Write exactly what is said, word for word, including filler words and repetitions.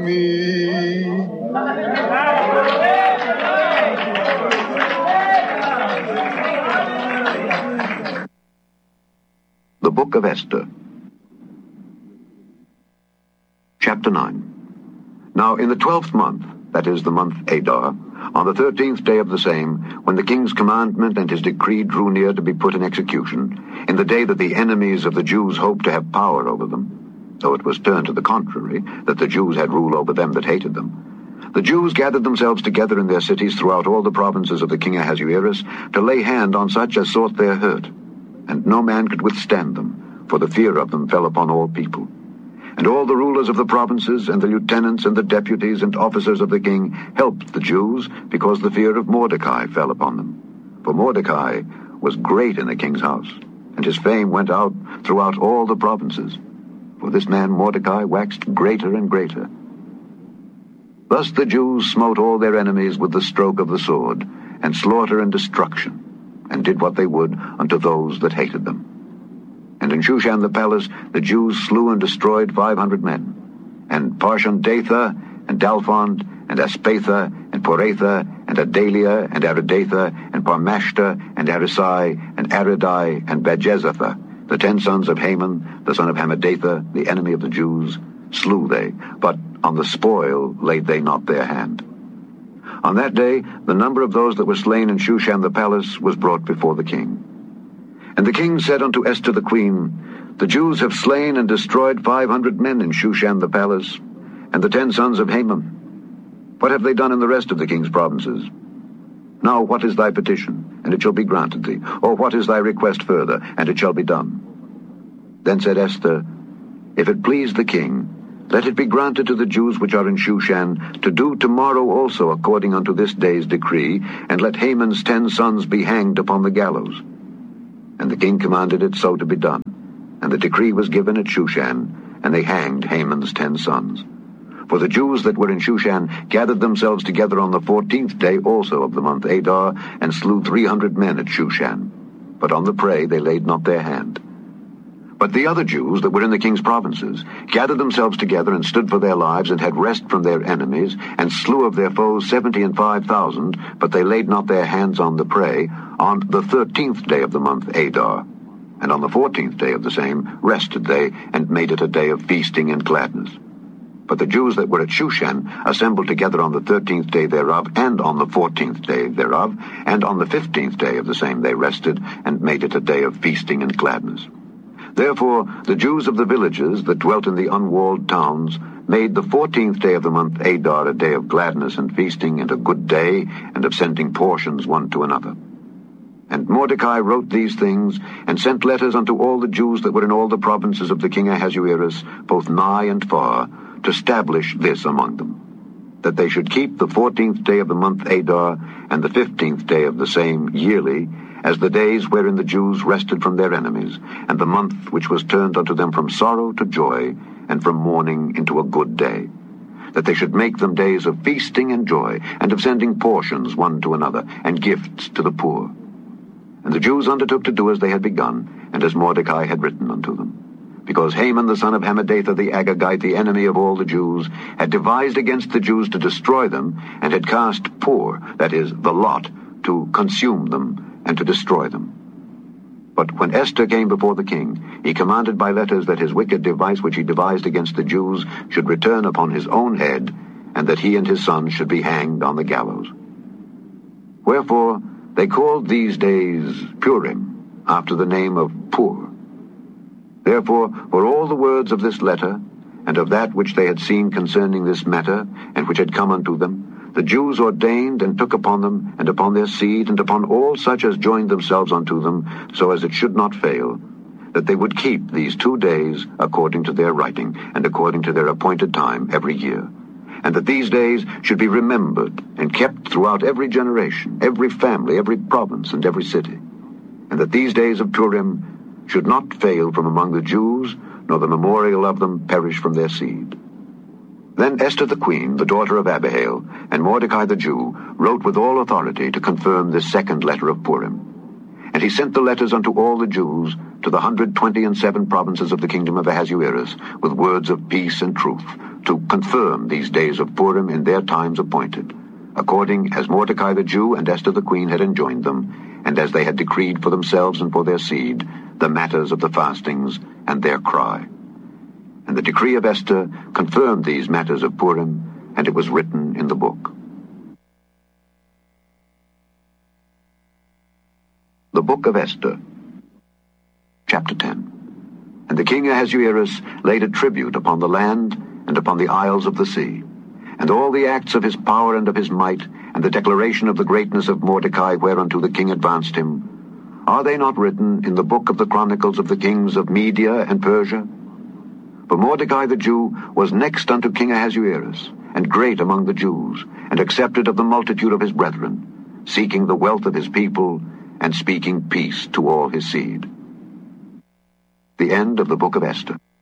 me. The Book of Esther. Chapter nine. Now in the twelfth month, that is the month Adar, on the thirteenth day of the same, when the king's commandment and his decree drew near to be put in execution, in the day that the enemies of the Jews hoped to have power over them, though it was turned to the contrary, that the Jews had rule over them that hated them, the Jews gathered themselves together in their cities throughout all the provinces of the king Ahasuerus to lay hand on such as sought their hurt, and no man could withstand them, for the fear of them fell upon all people. And all the rulers of the provinces, and the lieutenants, and the deputies, and officers of the king helped the Jews, because the fear of Mordecai fell upon them. For Mordecai was great in the king's house, and his fame went out throughout all the provinces. For this man Mordecai waxed greater and greater. Thus the Jews smote all their enemies with the stroke of the sword, and slaughter and destruction, and did what they would unto those that hated them. And in Shushan the palace the Jews slew and destroyed five hundred men. And Parshandatha, and Dalphon, and Aspatha, and Poratha, and Adalia, and Aridatha, and Parmashta, and Arisai, and Aridai, and Bajezatha, the ten sons of Haman, the son of Hammedatha, the enemy of the Jews, slew they, but on the spoil laid they not their hand. On that day the number of those that were slain in Shushan the palace was brought before the king. And the king said unto Esther the queen, The Jews have slain and destroyed five hundred men in Shushan the palace, and the ten sons of Haman. What have they done in the rest of the king's provinces? Now what is thy petition, and it shall be granted thee? Or what is thy request further, and it shall be done? Then said Esther, If it please the king, let it be granted to the Jews which are in Shushan to do tomorrow also according unto this day's decree, and let Haman's ten sons be hanged upon the gallows. And the king commanded it so to be done. And the decree was given at Shushan, and they hanged Haman's ten sons. For the Jews that were in Shushan gathered themselves together on the fourteenth day also of the month Adar, and slew three hundred men at Shushan. But on the prey they laid not their hand. But the other Jews that were in the king's provinces gathered themselves together and stood for their lives, and had rest from their enemies, and slew of their foes seventy and five thousand, but they laid not their hands on the prey, on the thirteenth day of the month Adar. And on the fourteenth day of the same rested they, and made it a day of feasting and gladness. But the Jews that were at Shushan assembled together on the thirteenth day thereof, and on the fourteenth day thereof, and on the fifteenth day of the same they rested, and made it a day of feasting and gladness. Therefore the Jews of the villages that dwelt in the unwalled towns made the fourteenth day of the month Adar a day of gladness and feasting, and a good day, and of sending portions one to another. And Mordecai wrote these things, and sent letters unto all the Jews that were in all the provinces of the king Ahasuerus, both nigh and far, to establish this among them, that they should keep the fourteenth day of the month Adar, and the fifteenth day of the same yearly, as the days wherein the Jews rested from their enemies, and the month which was turned unto them from sorrow to joy, and from mourning into a good day, that they should make them days of feasting and joy, and of sending portions one to another, and gifts to the poor. And the Jews undertook to do as they had begun, and as Mordecai had written unto them. Because Haman the son of Hammedatha the Agagite, the enemy of all the Jews, had devised against the Jews to destroy them, and had cast Pur, that is, the lot, to consume them, and to destroy them. But when Esther came before the king, he commanded by letters that his wicked device which he devised against the Jews should return upon his own head, and that he and his sons should be hanged on the gallows. Wherefore they called these days Purim, after the name of Pur. Therefore, for all the words of this letter, and of that which they had seen concerning this matter, and which had come unto them, the Jews ordained and took upon them, and upon their seed, and upon all such as joined themselves unto them, so as it should not fail, that they would keep these two days according to their writing, and according to their appointed time every year, and that these days should be remembered and kept throughout every generation, every family, every province, and every city, and that these days of Purim should not fail from among the Jews, nor the memorial of them perish from their seed. Then Esther the queen, the daughter of Abihail, and Mordecai the Jew, wrote with all authority to confirm this second letter of Purim. And he sent the letters unto all the Jews to the hundred twenty and seven provinces of the kingdom of Ahasuerus, with words of peace and truth, to confirm these days of Purim in their times appointed, according as Mordecai the Jew and Esther the queen had enjoined them, and as they had decreed for themselves and for their seed the matters of the fastings and their cry. And the decree of Esther confirmed these matters of Purim, and it was written in the book. The Book of Esther, Chapter ten. And the king Ahasuerus laid a tribute upon the land and upon the isles of the sea, and all the acts of his power and of his might, and the declaration of the greatness of Mordecai whereunto the king advanced him, are they not written in the book of the chronicles of the kings of Media and Persia? For Mordecai the Jew was next unto King Ahasuerus, and great among the Jews, and accepted of the multitude of his brethren, seeking the wealth of his people, and speaking peace to all his seed. The end of the Book of Esther.